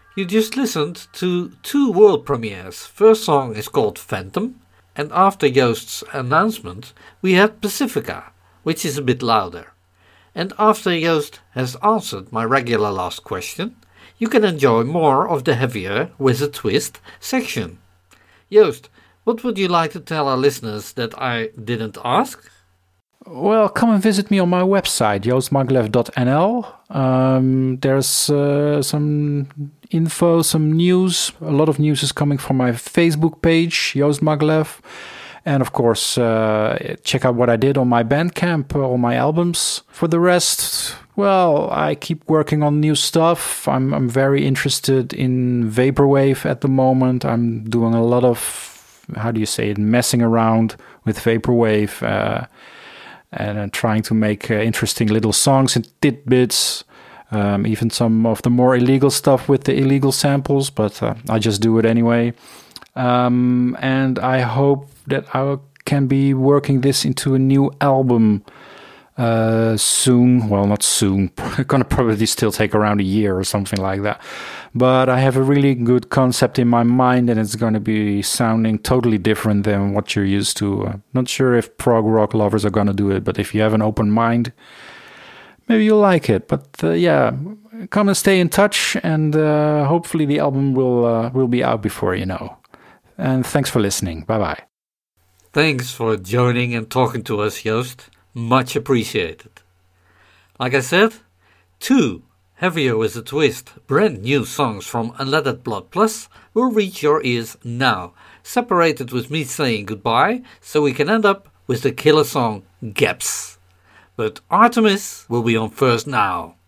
You just listened to two world premieres. First song is called Phantom, and after Joost's announcement, we had Pacifica, which is a bit louder. And after Joost has answered my regular last question, you can enjoy more of the heavier with a twist section. Joost, what would you like to tell our listeners that I didn't ask? Well, come and visit me on my website, joostmaglev.nl. There's some info, some news. A lot of news is coming from my Facebook page, Joost Maglev. And of course, check out what I did on my Bandcamp, all my albums. For the rest, well, I keep working on new stuff. I'm very interested in Vaporwave at the moment. I'm doing a lot of, messing around with Vaporwave. And trying to make interesting little songs and tidbits, even some of the more illegal stuff with the illegal samples, but I just do it anyway. And I hope that I can be working this into a new album soon. Well, not soon. Gonna probably still take around a year or something like that. But I have a really good concept in my mind, and it's going to be sounding totally different than what you're used to. Not sure if prog rock lovers are going to do it, but if you have an open mind, maybe you'll like it. But yeah, come and stay in touch, and hopefully the album will be out before you know. And thanks for listening. Bye-bye. Thanks for joining and talking to us, Joost. Much appreciated. Like I said, 2 Heavier with a Twist brand new songs from Unleaded Blood Plus will reach your ears now, separated with me saying goodbye, so we can end up with the killer song Gaps. But Artemis will be on first now.